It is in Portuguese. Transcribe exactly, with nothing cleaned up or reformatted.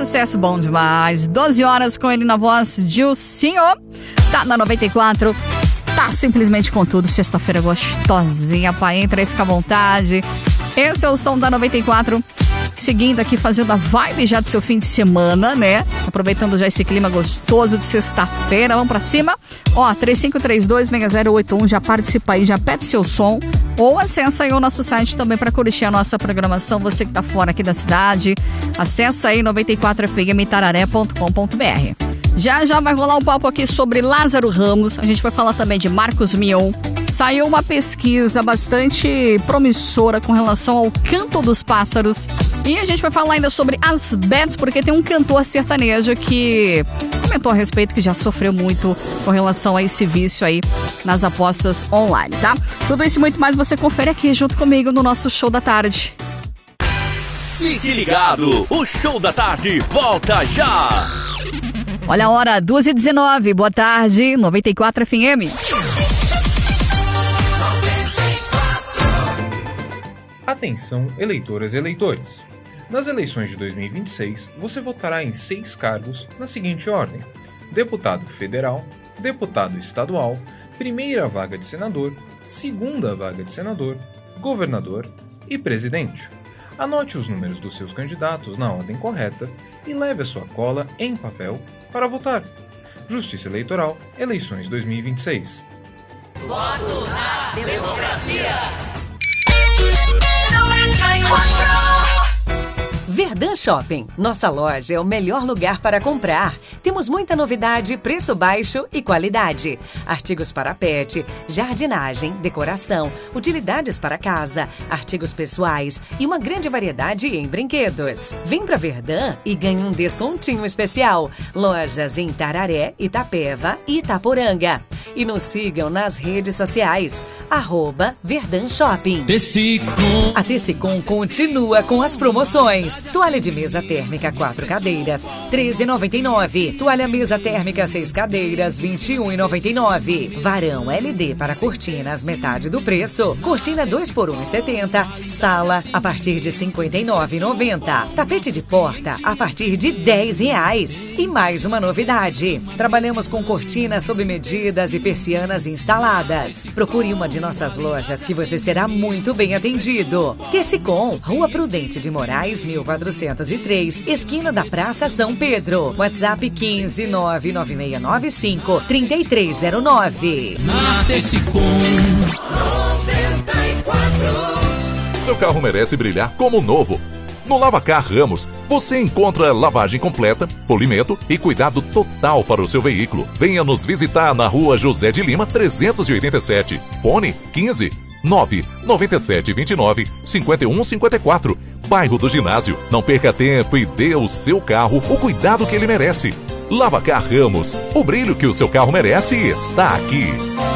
sucesso bom demais. doze horas com ele na voz de O Senhor. Tá na noventa e quatro. Tá simplesmente com tudo. Sexta-feira gostosinha, pá. Entra aí, fica à vontade. Esse é o som da noventa e quatro. Seguindo aqui, fazendo a vibe já do seu fim de semana, né? Aproveitando já esse clima gostoso de sexta-feira. Vamos pra cima. Ó, três cinco três dois, seis zero oito um. Já participa aí, já pede seu som. Ou acessa aí o nosso site também para curtir a nossa programação. Você que tá fora aqui da cidade, acessa aí noventa e quatro f m tararé ponto com ponto b r. Já já vai rolar um papo aqui sobre Lázaro Ramos. A gente vai falar também de Marcos Mion. Saiu uma pesquisa bastante promissora com relação ao canto dos pássaros. E a gente vai falar ainda sobre as bets, porque tem um cantor sertanejo que comentou a respeito que já sofreu muito com relação a esse vício aí nas apostas online, tá? Tudo isso e muito mais você confere aqui junto comigo no nosso Show da Tarde. Fique ligado, o Show da Tarde volta já! Olha a hora, duas e dezenove. Boa tarde, noventa e quatro F M. Atenção, eleitoras e eleitores. Nas eleições de dois mil e vinte e seis, você votará em seis cargos na seguinte ordem: deputado federal, deputado estadual, primeira vaga de senador, segunda vaga de senador, governador e presidente. Anote os números dos seus candidatos na ordem correta e leve a sua cola em papel para votar. Justiça Eleitoral, eleições dois mil e vinte e seis. Voto na democracia! Verdun Shopping. Nossa loja é o melhor lugar para comprar. Temos muita novidade, preço baixo e qualidade. Artigos para pet, jardinagem, decoração, utilidades para casa, artigos pessoais e uma grande variedade em brinquedos. Vem pra Verdun e ganhe um descontinho especial. Lojas em Tararé, Itapeva e Itaporanga. E nos sigam nas redes sociais. Arroba Verdun Shopping. Tecicom. A Tecicom continua com as promoções. Toalha de mesa térmica quatro cadeiras, treze reais e noventa e nove centavos. Toalha mesa térmica seis cadeiras, vinte e um reais e noventa e nove centavos. Varão L E D para cortinas, metade do preço. Cortina dois por um reais e setenta centavos. Sala a partir de cinquenta e nove reais e noventa centavos. Tapete de porta a partir de dez reais. E mais uma novidade: trabalhamos com cortinas sob medidas e persianas instaladas. Procure uma de nossas lojas que você será muito bem atendido. Tecicom, Rua Prudente de Moraes, mil quatrocentos e três, esquina da Praça São Pedro. WhatsApp quinze nove nove seis nove cinco três três zero nove. Na Tecicom noventa e quatro. Seu carro merece brilhar como novo. No Lavacar Ramos, você encontra lavagem completa, polimento e cuidado total para o seu veículo. Venha nos visitar na Rua José de Lima, trezentos e oitenta e sete. Fone quinze nove nove sete dois nove cinco um cinco quatro. Bairro do Ginásio. Não perca tempo e dê ao seu carro o cuidado que ele merece. Lavacar Ramos. O brilho que o seu carro merece está aqui.